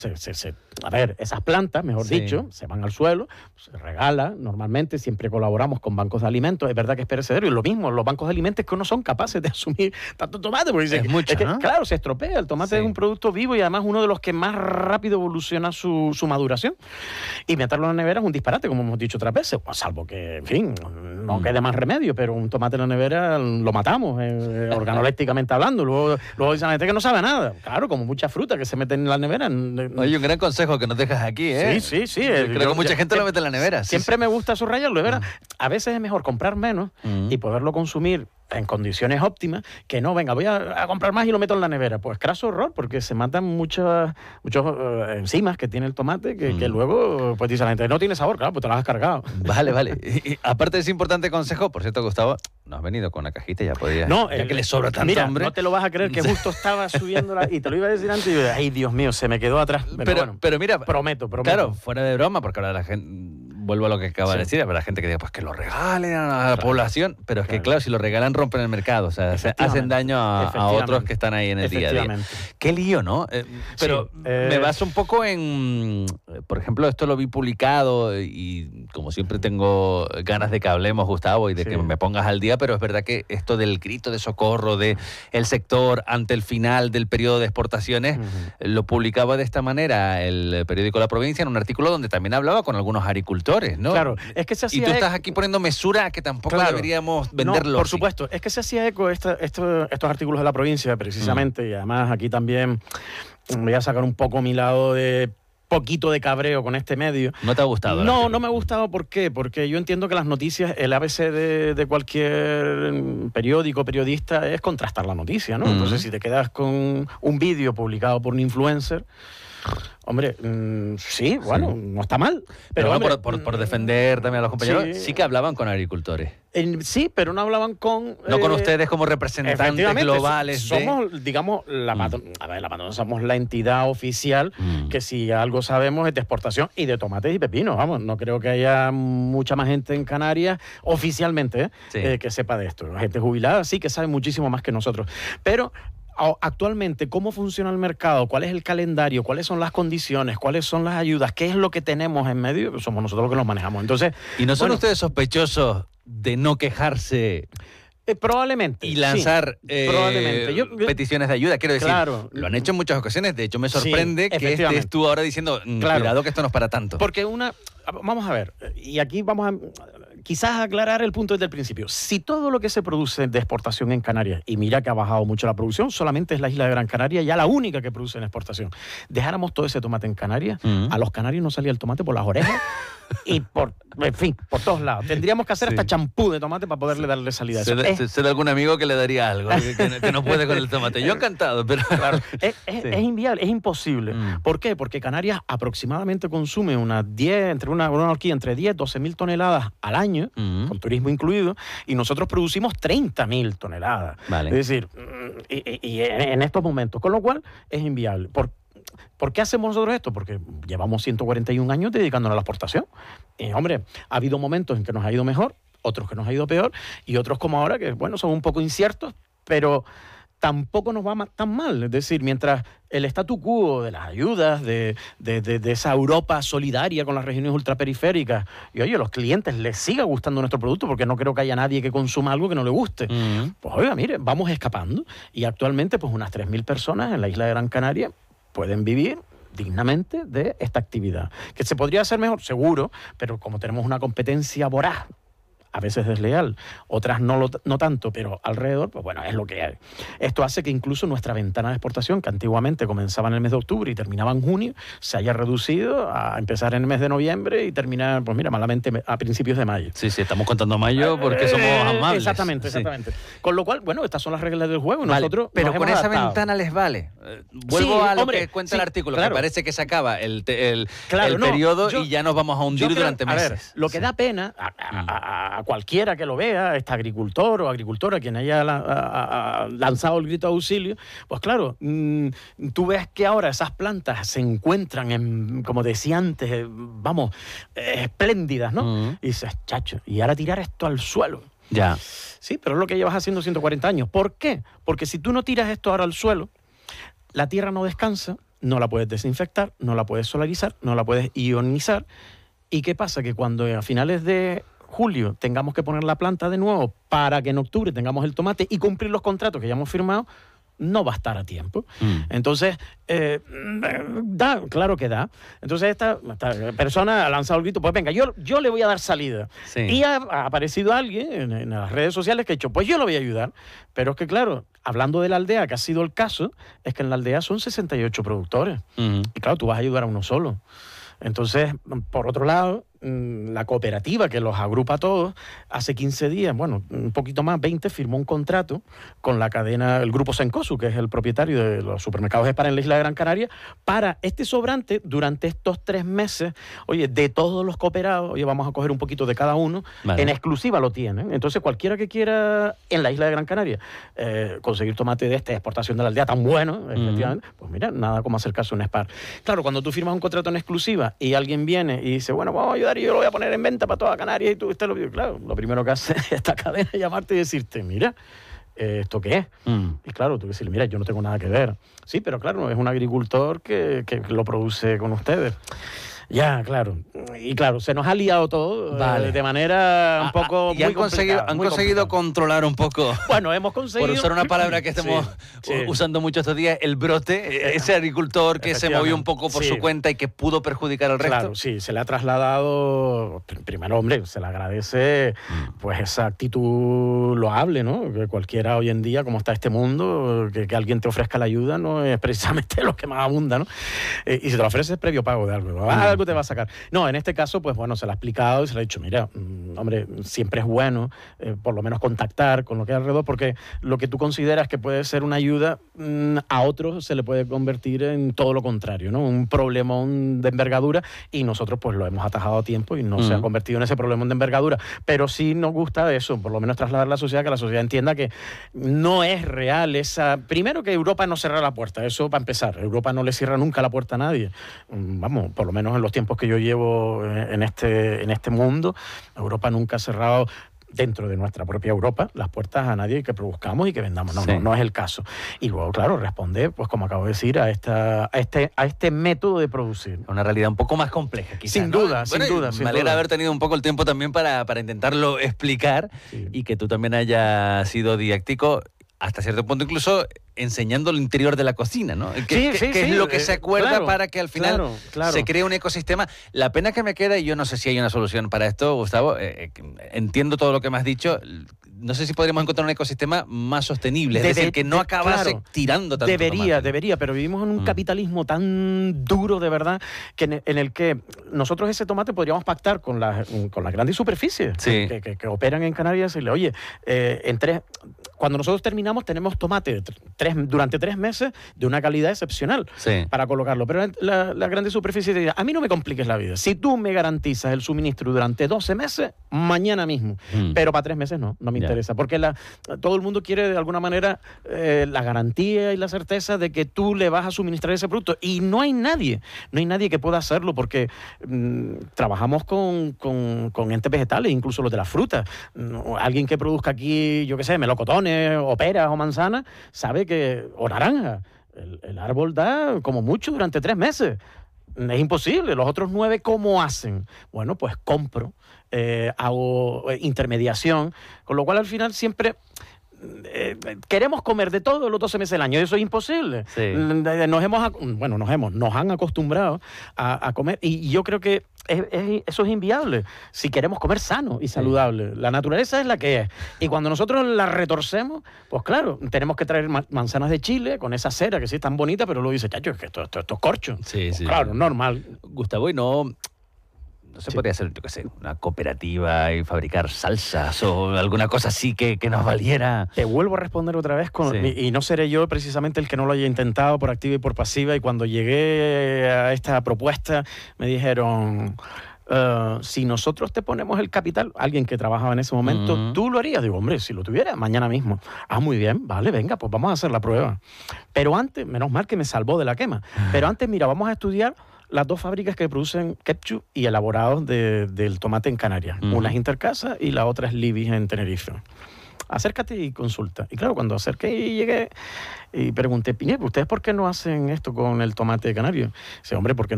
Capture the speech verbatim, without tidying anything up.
Se, se, se, a ver, esas plantas, mejor Sí. dicho, se van al suelo, se regala, normalmente siempre colaboramos con bancos de alimentos, es verdad que es perecedero, y lo mismo, los bancos de alimentos que no son capaces de asumir tanto tomate, porque dicen, Es mucho, que, ¿no? claro, se estropea, el tomate Sí. es un producto vivo y además uno de los que más rápido evoluciona su, su maduración, y meterlo en la nevera es un disparate, como hemos dicho otras veces, pues, salvo que, en fin, no Mm. quede más remedio, pero un tomate en la nevera lo matamos, eh, organolépticamente hablando, luego, luego dicen a la gente que no sabe a nada, claro, como muchas frutas que se meten en la nevera. Oye, un gran consejo que nos dejas aquí, ¿eh? Sí, sí, sí. Yo eh, creo yo- que mucha yo- gente lo mete en la nevera. sí, Siempre sí. me gusta subrayarlo, de verdad. A veces es mejor comprar menos Mm. y poderlo consumir en condiciones óptimas que no, venga, voy a, a comprar más y lo meto en la nevera. Pues craso horror, porque se matan muchas muchos eh, enzimas que tiene el tomate que, Mm. que luego, pues dice la gente, no tiene sabor, claro, pues te lo has cargado. Vale, vale. Y, y aparte de ese importante consejo, por cierto, Gustavo, no has venido con una cajita, ya podías. No, ya eh, que le sobra tanto mira, hambre. no te lo vas a creer que justo estaba subiéndola y te lo iba a decir antes y yo, ay, Dios mío, se me quedó atrás. Pero, Pero, bueno, pero mira, prometo, prometo. claro, fuera de broma, porque ahora la gente, vuelvo a lo que acaba Sí. de decir, habrá gente que diga, pues que lo regalen a la población, pero es que Claro. claro, si lo regalan rompen el mercado, o sea, se Efectivamente. hacen daño a, a Efectivamente. otros que están ahí en el día a día. Efectivamente. Qué lío, ¿no? Eh, pero Sí, eh, me baso un poco en, por ejemplo, esto lo vi publicado y como siempre tengo ganas de que hablemos, Gustavo, y de Sí. que me pongas al día, pero es verdad que esto del grito de socorro de el sector ante el final del periodo de exportaciones Ujú. lo publicaba de esta manera el periódico La Provincia en un artículo donde también hablaba con algunos agricultores, ¿no? Claro, es que se Y hacía tú eco- estás aquí poniendo mesura que tampoco Claro. deberíamos No, venderlo. por así. supuesto, es que se hacía eco esta- esto- estos artículos de La Provincia, precisamente, y además aquí también voy a sacar un poco mi lado de poquito de cabreo con este medio. ¿No te ha gustado? el No, artículo? no me ha gustado. ¿Por qué? Porque yo entiendo que las noticias, el A B C de, de cualquier mm, periódico, periodista, es contrastar la noticia, ¿no? Ujú. Entonces, si te quedas con un vídeo publicado por un influencer, hombre, mm, sí, bueno, no está mal. Pero, Pero, bueno, hombre, por, por- por defender también a los compañeros, sí. sí. que hablaban con agricultores. en- sí, pero no hablaban con... No con eh, ustedes como representantes Efectivamente, globales de... somos, digamos, la patro- a ver, la patrona somos la entidad oficial Mm. que si algo sabemos es de exportación y de tomates y pepinos, vamos, no creo que haya mucha más gente en Canarias oficialmente ¿eh? Sí. Eh, que sepa de esto. La gente jubilada sí que sabe muchísimo más que nosotros, pero a- actualmente, ¿cómo funciona el mercado? ¿Cuál es el calendario? ¿Cuáles son las condiciones? ¿Cuáles son las ayudas? ¿Qué es lo que tenemos en medio? Pues somos nosotros los que los manejamos. Entonces, ¿Y no son bueno, ustedes sospechosos de no quejarse eh, probablemente. y sí, lanzar eh, probablemente. Yo- yo- peticiones de ayuda? Quiero decir, Claro. lo han hecho en muchas ocasiones. De hecho, me Sí, sorprende que efectivamente. estés tú ahora diciendo, "Mm, Claro. cuidado que esto no es para tanto". Porque una... Vamos a ver, y aquí vamos a quizás aclarar el punto desde el principio. Si todo lo que se produce de exportación en Canarias, y mira que ha bajado mucho la producción, solamente es la isla de Gran Canaria, ya la única que produce en exportación, dejáramos todo ese tomate en Canarias, Mm. a los canarios no salía el tomate por las orejas y por, en fin, por todos lados. Tendríamos que hacer Sí. hasta champú de tomate para poderle darle salida a Sé eso. de, Es- sé- sé de algún amigo que le daría algo, que, que no- que no puede con el tomate. Yo encantado, pero... Claro, es, es- Sí. es inviable, es imposible. Mm. ¿Por qué? Porque Canarias aproximadamente consume unas diez, entre una, una horquilla, entre diez, doce mil toneladas al año, Mm. con turismo incluido, y nosotros producimos treinta mil toneladas. Vale. Es decir, mm, y, y- y en estos momentos, con lo cual es inviable. ¿Por, ¿por qué hacemos nosotros esto? Porque llevamos ciento cuarenta y un años dedicándonos a la exportación. Y, hombre, ha habido momentos en que nos ha ido mejor, otros que nos ha ido peor, y otros como ahora que, bueno, son un poco inciertos, pero tampoco nos va ma- tan mal. Es decir, mientras el statu quo de las ayudas, de, de, de- de esa Europa solidaria con las regiones ultraperiféricas, y oye, a los clientes les siga gustando nuestro producto, porque no creo que haya nadie que consuma algo que no le guste. Mm. Pues oiga, mire, vamos escapando. Y actualmente, pues unas tres mil personas en la isla de Gran Canaria pueden vivir dignamente de esta actividad. ¿Que se podría hacer mejor? Seguro, pero como tenemos una competencia voraz, a veces desleal, otras no, lo, no tanto, pero alrededor, pues bueno, es lo que hay. Esto hace que incluso nuestra ventana de exportación, que antiguamente comenzaba en el mes de octubre y terminaba en junio, se haya reducido a empezar en el mes de noviembre y terminar, pues mira, malamente a principios de mayo. Sí, sí, estamos contando mayo porque somos Eh, amables. Exactamente, Sí. exactamente. Con lo cual, bueno, estas son las reglas del juego y Vale, nosotros pero nos con hemos esa adaptado. ventana les vale. Eh, Vuelvo Sí, a lo hombre, que cuenta sí, el artículo, claro. que parece que se acaba el, te- el, Claro, el no, periodo yo- y ya nos vamos a hundir Yo creo- durante a ver, meses. lo que Sí. da pena a, a- a- a cualquiera que lo vea, este agricultor o agricultora, quien haya la- a- a- lanzado el grito de auxilio, pues claro, mm, tú ves que ahora esas plantas se encuentran, en, como decía antes, eh, vamos, eh, espléndidas, ¿no? Mm. Y dices, chacho, y ahora tirar esto al suelo. Ya. Sí, pero es lo que llevas haciendo ciento cuarenta años. ¿Por qué? Porque si tú no tiras esto ahora al suelo, la tierra no descansa, no la puedes desinfectar, no la puedes solarizar, no la puedes ionizar. ¿Y qué pasa? Que cuando a finales de julio tengamos que poner la planta de nuevo para que en octubre tengamos el tomate y cumplir los contratos que ya hemos firmado, no va a estar a tiempo. Mm. Entonces, eh, da, claro que da. Entonces esta, esta persona ha lanzado el grito, pues venga, yo, yo le voy a dar salida. Sí. Y ha, ha aparecido alguien en, en las redes sociales que ha dicho, pues yo lo voy a ayudar. Pero es que claro, hablando de la aldea, que ha sido el caso, es que en la aldea son sesenta y ocho productores. Mm. Y claro, tú vas a ayudar a uno solo. Entonces, por otro lado, la cooperativa que los agrupa a todos, hace quince días, bueno, un poquito más, veinte, firmó un contrato con la cadena, el grupo Sencosu, que es el propietario de los supermercados Spar en la isla de Gran Canaria, para este sobrante durante estos tres meses, oye, de todos los cooperados, oye, vamos a coger un poquito de cada uno, vale. En exclusiva lo tienen. Entonces, cualquiera que quiera en la isla de Gran Canaria eh, conseguir tomate de esta exportación de la aldea tan bueno, mm. efectivamente, pues mira, nada como acercarse a un Spar. Claro, cuando tú firmas un contrato en exclusiva y alguien viene y dice, bueno, vamos a ayudar y yo lo voy a poner en venta para toda Canarias y tú, usted lo vio. Claro, lo primero que hace esta cadena es llamarte y decirte, mira, eh, ¿esto qué es? Mm. Y claro, tú decirle, mira, yo no tengo nada que ver. Sí, pero claro, es un agricultor que, que lo produce con ustedes. Ya, claro. Y claro, se nos ha liado todo vale. eh, de manera un poco ah, y muy han conseguido, han conseguido controlar un poco. Bueno, hemos conseguido... Por usar una palabra que estamos sí, sí. usando mucho estos días, el brote, ese agricultor que se movió un poco por sí. su cuenta y que pudo perjudicar al resto. Claro, sí, se le ha trasladado... Primero, hombre, se le agradece mm. pues esa actitud loable, ¿no? Que cualquiera hoy en día, como está este mundo, que, que alguien te ofrezca la ayuda no es precisamente lo que más abunda, ¿no? Eh, y si te lo ofreces previo pago de algo. Ah, mm. te va a sacar. No, en este caso, pues bueno, se le ha explicado y se le ha dicho, mira, mmm, hombre, siempre es bueno eh, por lo menos contactar con lo que hay alrededor, porque lo que tú consideras que puede ser una ayuda, mmm, a otros se le puede convertir en todo lo contrario, ¿no? Un problemón de envergadura, y nosotros pues lo hemos atajado a tiempo y no uh-huh. se ha convertido en ese problemón de envergadura. Pero sí nos gusta eso, por lo menos trasladar a la sociedad, que la sociedad entienda que no es real esa... Primero, que Europa no cierra la puerta, eso para empezar. Europa no le cierra nunca la puerta a nadie. Vamos, por lo menos en los tiempos que yo llevo en este, en este mundo, Europa nunca ha cerrado, dentro de nuestra propia Europa, las puertas a nadie que produzcamos y que vendamos. No, sí. no, no es el caso. Y luego, claro, responde, pues como acabo de decir, a esta, a este, a este método de producir. Una realidad un poco más compleja, quizás. Sin ¿no? duda, bueno, sin duda. Sin me alegra duda. haber tenido un poco el tiempo también para, para intentarlo explicar sí. y que tú también hayas sido didáctico, hasta cierto punto incluso enseñando el interior de la cocina, ¿no? ¿Qué, sí, qué, sí, qué sí, es lo que eh, se acuerda claro, para que al final claro, claro. se cree un ecosistema? La pena que me queda, y yo no sé si hay una solución para esto, Gustavo, eh, entiendo todo lo que me has dicho, no sé si podríamos encontrar un ecosistema más sostenible, es Debe, decir, que no de, acabase claro, tirando tanto Debería, tomate. debería, pero vivimos en un mm. capitalismo tan duro, de verdad, que en, en el que nosotros ese tomate podríamos pactar con las, con las grandes superficies sí. que, que, que operan en Canarias y decirle, oye, eh, en tres... Cuando nosotros terminamos tenemos tomate tres, durante tres meses de una calidad excepcional sí. para colocarlo. Pero la, la grande superficie te dirá, a mí no me compliques la vida. Si tú me garantizas el suministro durante doce meses, mañana mismo. Mm. Pero para tres meses no, no me yeah. interesa. Porque la, todo el mundo quiere de alguna manera eh, la garantía y la certeza de que tú le vas a suministrar ese producto. Y no hay nadie, no hay nadie que pueda hacerlo porque mmm, trabajamos con, con, con entes vegetales, incluso los de las frutas. Alguien que produzca aquí, yo qué sé, melocotones, o peras o manzanas, sabe que, o naranja, el, el árbol da como mucho durante tres meses. Es imposible. Los otros nueve, ¿cómo hacen? Bueno, pues compro, eh, hago intermediación, con lo cual al final siempre... Eh, queremos comer de todo los doce meses del año, eso es imposible. Sí. Nos hemos, bueno, nos hemos, nos han acostumbrado a, a comer, y yo creo que es, es, eso es inviable si queremos comer sano y saludable. Sí. La naturaleza es la que es, y cuando nosotros la retorcemos, pues claro, tenemos que traer manzanas de Chile con esa cera que sí es tan bonita, pero luego dice, chacho, es que esto, esto, esto es corcho. Sí, pues sí. Claro, normal. Gustavo, y no... No se sí. podría hacer, yo qué sé, una cooperativa y fabricar salsas o alguna cosa así que, que nos valiera. Te vuelvo a responder otra vez con, sí. y, y no seré yo precisamente el que no lo haya intentado por activa y por pasiva. Y cuando llegué a esta propuesta me dijeron, uh, si nosotros te ponemos el capital, alguien que trabajaba en ese momento, uh-huh. ¿tú lo harías? Digo, hombre, si lo tuviera, mañana mismo. Ah, muy bien, vale, venga, pues vamos a hacer la prueba. Pero antes, menos mal que me salvó de la quema, pero antes, mira, vamos a estudiar las dos fábricas que producen ketchup y elaborados de, del tomate en Canarias. Uh-huh. Una es Intercasa y la otra es Libis en Tenerife. acércate y consulta. Y claro, cuando acerqué y llegué y pregunté, Piñé, ¿ustedes por qué no hacen esto con el tomate canario? Dice, hombre, porque